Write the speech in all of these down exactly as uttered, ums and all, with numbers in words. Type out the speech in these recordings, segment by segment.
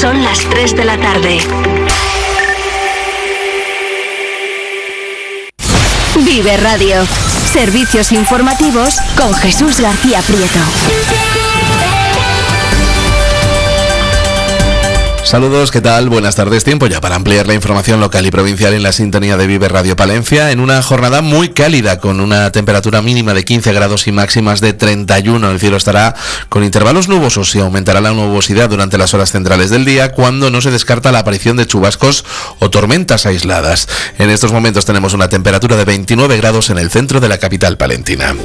Son las tres de la tarde. Vive Radio. Servicios informativos con Jesús García Prieto. Saludos, ¿qué tal? Buenas tardes. Tiempo ya para ampliar la información local y provincial en la sintonía de Vive Radio Palencia, en una jornada muy cálida, con una temperatura mínima de quince grados y máximas de treinta y uno. El cielo estará con intervalos nubosos y aumentará la nubosidad durante las horas centrales del día, cuando no se descarta la aparición de chubascos o tormentas aisladas. En estos momentos tenemos una temperatura de veintinueve grados en el centro de la capital palentina.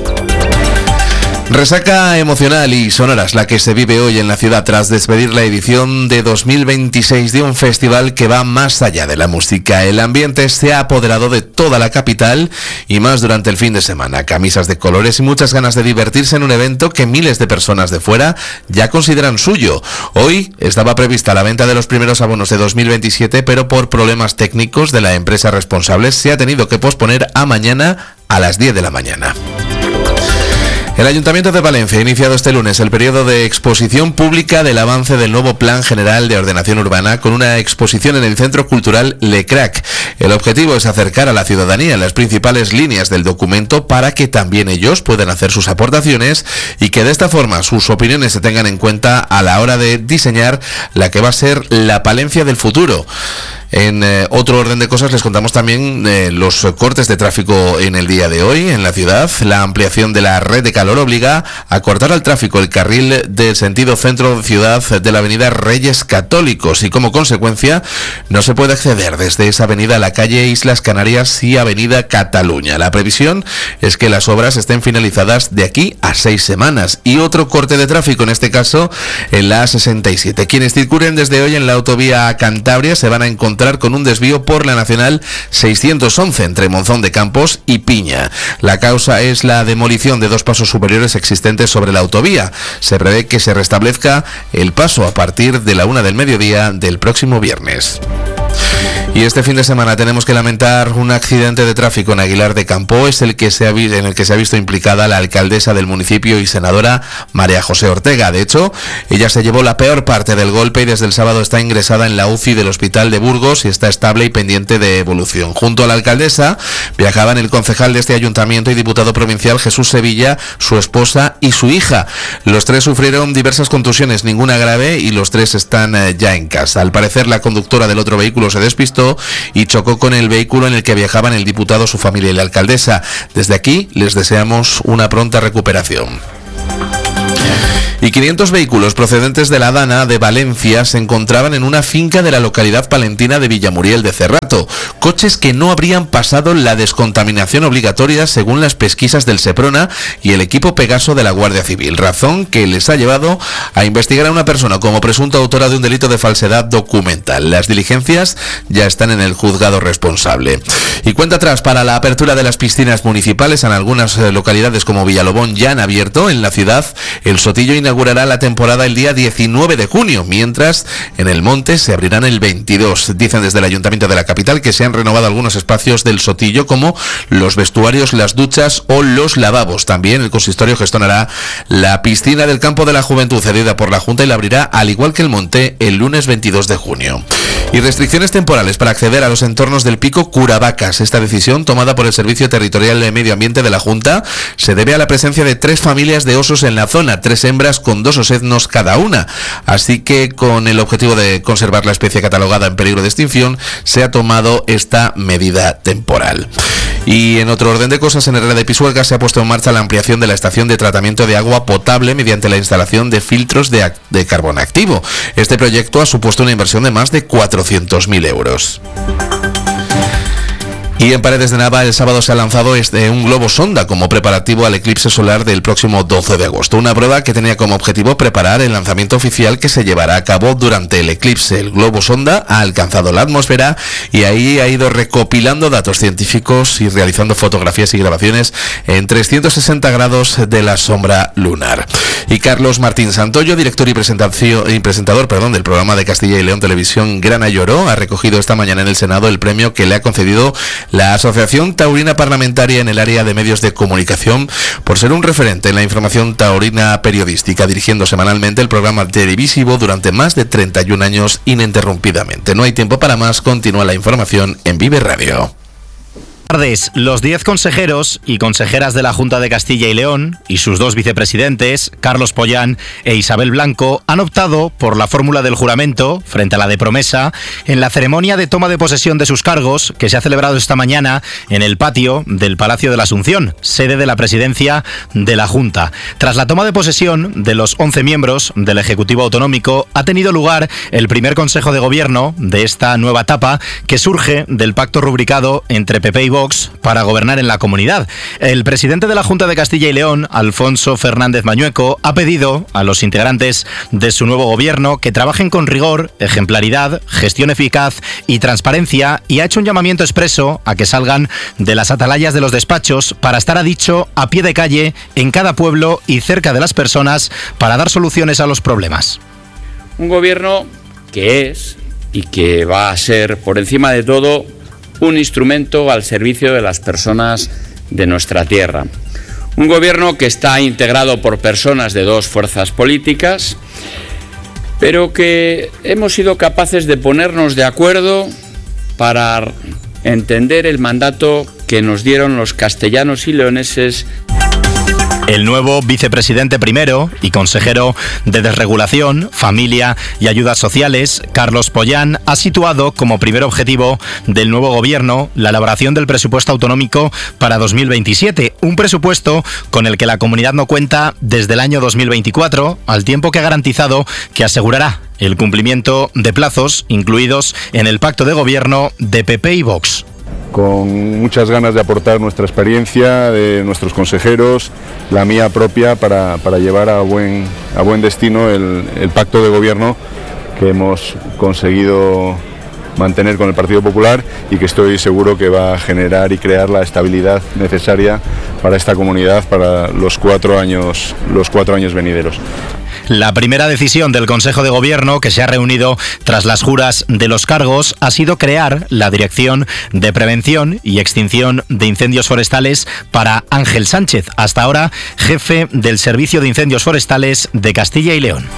Resaca emocional y sonoras la que se vive hoy en la ciudad tras despedir la edición de dos mil veintiséis de un festival que va más allá de la música. El ambiente se ha apoderado de toda la capital y más durante el fin de semana. Camisas de colores y muchas ganas de divertirse en un evento que miles de personas de fuera ya consideran suyo. Hoy estaba prevista la venta de los primeros abonos de dos mil veintisiete, pero por problemas técnicos de la empresa responsable se ha tenido que posponer a mañana a las diez de la mañana. El Ayuntamiento de Palencia ha iniciado este lunes el periodo de exposición pública del avance del nuevo Plan General de Ordenación Urbana, con una exposición en el Centro Cultural Le Crac. El objetivo es acercar a la ciudadanía las principales líneas del documento para que también ellos puedan hacer sus aportaciones y que de esta forma sus opiniones se tengan en cuenta a la hora de diseñar la que va a ser la Palencia del futuro. En eh, otro orden de cosas les contamos también eh, los cortes de tráfico en el día de hoy en la ciudad. La ampliación de la red de calor obliga a cortar al tráfico el carril del sentido centro-ciudad de la avenida Reyes Católicos y como consecuencia no se puede acceder desde esa avenida a la calle Islas Canarias y avenida Cataluña. La previsión es que las obras estén finalizadas de aquí a seis semanas. Y otro corte de tráfico, en este caso en la A sesenta y siete. Quienes circulen desde hoy en la autovía a Cantabria se van a encontrar con un desvío por la Nacional seiscientos once entre Monzón de Campos y Piña. La causa es la demolición de dos pasos superiores existentes sobre la autovía. Se prevé que se restablezca el paso a partir de la una del mediodía del próximo viernes. Y este fin de semana tenemos que lamentar un accidente de tráfico en Aguilar de Campo. Es el que se ha, en el que se ha visto implicada la alcaldesa del municipio y senadora María José Ortega. De hecho, ella se llevó la peor parte del golpe y desde el sábado está ingresada en la U C I del Hospital de Burgos y está estable y pendiente de evolución. Junto a la alcaldesa viajaban el concejal de este ayuntamiento y diputado provincial Jesús Sevilla, su esposa y su hija. Los tres sufrieron diversas contusiones, ninguna grave, y los tres están eh, ya en casa. Al parecer, la conductora del otro vehículo se despistó y chocó con el vehículo en el que viajaban el diputado, su familia y la alcaldesa. Desde aquí les deseamos una pronta recuperación. Y quinientos vehículos procedentes de la Dana de Valencia se encontraban en una finca de la localidad palentina de Villamuriel de Cerrato. Coches que no habrían pasado la descontaminación obligatoria según las pesquisas del Seprona y el equipo Pegaso de la Guardia Civil, razón que les ha llevado a investigar a una persona como presunta autora de un delito de falsedad documental. Las diligencias ya están en el juzgado responsable. Y cuenta atrás para la apertura de las piscinas municipales. En algunas localidades como Villalobón ya han abierto. En la ciudad, el Sotillo inaugurará la temporada el día diecinueve de junio, mientras en el Monte se abrirán el veintidós. Dicen desde el Ayuntamiento de la capital que se han renovado algunos espacios del Sotillo, como los vestuarios, las duchas o los lavabos. También el consistorio gestionará la piscina del Campo de la Juventud cedida por la Junta y la abrirá, al igual que el Monte, el lunes veintidós de junio. Y restricciones temporales para acceder a los entornos del Pico Curavacas. Esta decisión, tomada por el Servicio Territorial de Medio Ambiente de la Junta, se debe a la presencia de tres familias de osos en la zona, tres hembras con dos osednos cada una. Así que, con el objetivo de conservar la especie catalogada en peligro de extinción, se ha tomado esta medida temporal. Y en otro orden de cosas, en Herrera de Pisuerga se ha puesto en marcha la ampliación de la estación de tratamiento de agua potable mediante la instalación de filtros de, de carbón activo. Este proyecto ha supuesto una inversión de más de cuatrocientos mil euros. Y en Paredes de Nava el sábado se ha lanzado este, un globo sonda como preparativo al eclipse solar del próximo doce de agosto. Una prueba que tenía como objetivo preparar el lanzamiento oficial que se llevará a cabo durante el eclipse. El globo sonda ha alcanzado la atmósfera y ahí ha ido recopilando datos científicos y realizando fotografías y grabaciones en trescientos sesenta grados de la sombra lunar. Y Carlos Martín Santoyo, director y, presentación, y presentador perdón, del programa de Castilla y León Televisión Grana Lloró, ha recogido esta mañana en el Senado el premio que le ha concedido la Asociación Taurina Parlamentaria en el área de medios de comunicación, por ser un referente en la información taurina periodística, dirigiendo semanalmente el programa televisivo durante más de treinta y un años ininterrumpidamente. No hay tiempo para más, continúa la información en Vive Radio. Tardes. Los diez consejeros y consejeras de la Junta de Castilla y León y sus dos vicepresidentes, Carlos Pollán e Isabel Blanco, han optado por la fórmula del juramento frente a la de promesa en la ceremonia de toma de posesión de sus cargos que se ha celebrado esta mañana en el patio del Palacio de la Asunción, sede de la presidencia de la Junta. Tras la toma de posesión de los once miembros del Ejecutivo Autonómico, ha tenido lugar el primer Consejo de Gobierno de esta nueva etapa que surge del pacto rubricado entre P P y Vox para gobernar en la comunidad. El presidente de la Junta de Castilla y León, Alfonso Fernández Mañueco, ha pedido a los integrantes de su nuevo gobierno que trabajen con rigor, ejemplaridad, gestión eficaz y transparencia, y ha hecho un llamamiento expreso a que salgan de las atalayas de los despachos para estar, ha dicho, a pie de calle en cada pueblo y cerca de las personas para dar soluciones a los problemas. Un gobierno que es y que va a ser, por encima de todo, un instrumento al servicio de las personas de nuestra tierra. Un gobierno que está integrado por personas de dos fuerzas políticas, pero que hemos sido capaces de ponernos de acuerdo para entender el mandato que nos dieron los castellanos y leoneses. El nuevo vicepresidente primero y consejero de Desregulación, Familia y Ayudas Sociales, Carlos Pollán, ha situado como primer objetivo del nuevo gobierno la elaboración del presupuesto autonómico para dos mil veintisiete, un presupuesto con el que la comunidad no cuenta desde el año dos mil veinticuatro, al tiempo que ha garantizado que asegurará el cumplimiento de plazos incluidos en el pacto de gobierno de P P y Vox. Con muchas ganas de aportar nuestra experiencia, de nuestros consejeros, la mía propia, para, para llevar a buen, a buen destino el, el pacto de gobierno que hemos conseguido mantener con el Partido Popular y que estoy seguro que va a generar y crear la estabilidad necesaria para esta comunidad para los cuatro años, los cuatro años venideros. La primera decisión del Consejo de Gobierno, que se ha reunido tras las juras de los cargos, ha sido crear la Dirección de Prevención y Extinción de Incendios Forestales para Ángel Sánchez, hasta ahora jefe del Servicio de Incendios Forestales de Castilla y León.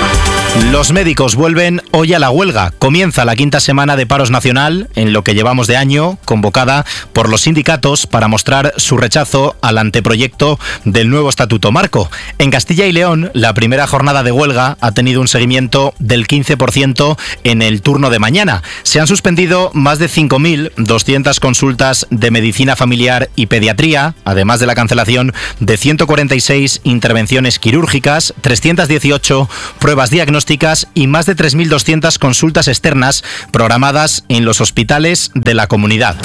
Los médicos vuelven hoy a la huelga. Comienza la quinta semana de paros nacional en lo que llevamos de año, convocada por los sindicatos para mostrar su rechazo al anteproyecto del nuevo Estatuto Marco. En Castilla y León, la primera jornada de huelga ha tenido un seguimiento del quince por ciento en el turno de mañana. Se han suspendido más de cinco mil doscientas consultas de medicina familiar y pediatría, además de la cancelación de ciento cuarenta y seis intervenciones quirúrgicas, trescientas dieciocho pruebas diagnósticas y más de tres mil doscientas consultas externas programadas en los hospitales de la comunidad.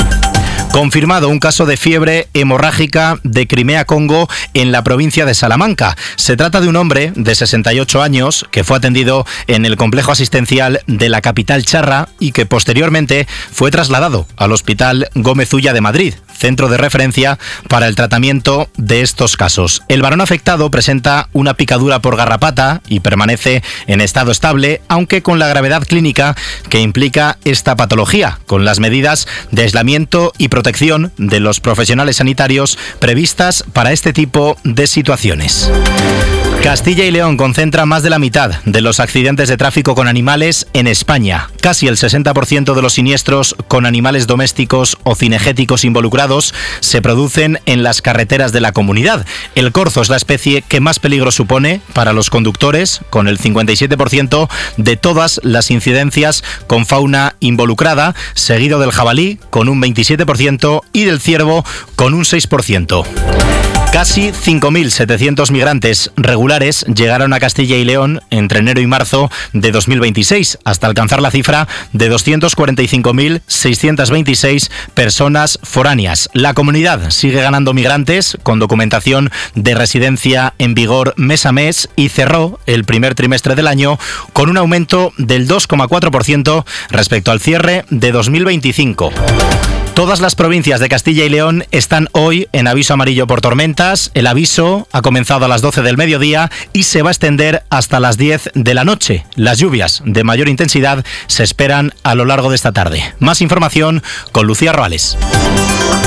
Confirmado un caso de fiebre hemorrágica de Crimea-Congo en la provincia de Salamanca. Se trata de un hombre de sesenta y ocho años que fue atendido en el complejo asistencial de la capital charra y que posteriormente fue trasladado al Hospital Gómez Ulla de Madrid, centro de referencia para el tratamiento de estos casos. El varón afectado presenta una picadura por garrapata y permanece en estado estable, aunque con la gravedad clínica que implica esta patología, con las medidas de aislamiento y protección de los profesionales sanitarios previstas para este tipo de situaciones. Castilla y León concentra más de la mitad de los accidentes de tráfico con animales en España. Casi el sesenta por ciento de los siniestros con animales domésticos o cinegéticos involucrados se producen en las carreteras de la comunidad. El corzo es la especie que más peligro supone para los conductores, con el cincuenta y siete por ciento de todas las incidencias con fauna involucrada, seguido del jabalí con un veintisiete por ciento y del ciervo con un seis por ciento. Casi cinco mil setecientos migrantes regulares llegaron a Castilla y León entre enero y marzo de dos mil veintiséis, hasta alcanzar la cifra de doscientos cuarenta y cinco mil seiscientos veintiséis personas foráneas. La comunidad sigue ganando migrantes con documentación de residencia en vigor mes a mes y cerró el primer trimestre del año con un aumento del dos coma cuatro por ciento respecto al cierre de dos mil veinticinco. Todas las provincias de Castilla y León están hoy en aviso amarillo por tormentas. El aviso ha comenzado a las doce del mediodía y se va a extender hasta las diez de la noche. Las lluvias de mayor intensidad se esperan a lo largo de esta tarde. Más información con Lucía Roales.